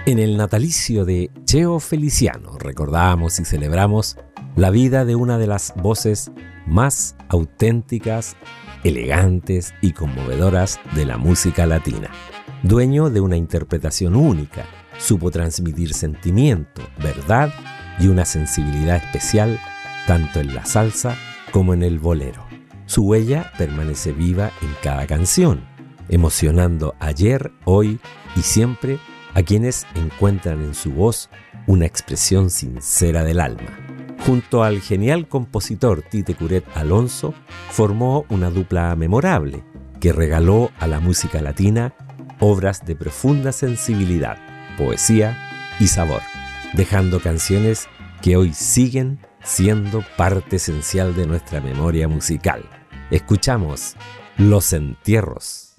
En el natalicio de Cheo Feliciano recordamos y celebramos la vida de una de las voces más auténticas, elegantes y conmovedoras de la música latina. Dueño de una interpretación única, supo transmitir sentimiento, verdad y una sensibilidad especial tanto en la salsa como en el bolero. Su huella permanece viva en cada canción, emocionando ayer, hoy y siempre a quienes encuentran en su voz una expresión sincera del alma. Junto al genial compositor Tite Curet Alonso, formó una dupla memorable que regaló a la música latina obras de profunda sensibilidad, poesía y sabor, dejando canciones que hoy siguen siendo parte esencial de nuestra memoria musical. Escuchamos Los Entierros.